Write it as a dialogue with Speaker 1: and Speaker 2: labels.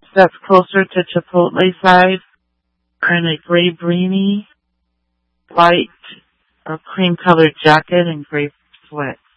Speaker 1: that's closer to Chipotle size are in a gray greeny, white or cream colored jacket and gray sweats.